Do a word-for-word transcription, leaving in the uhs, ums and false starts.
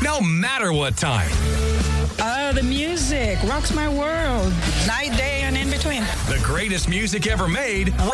no matter what time. Oh, the music rocks my world. Night, day, and in between. The greatest music ever made.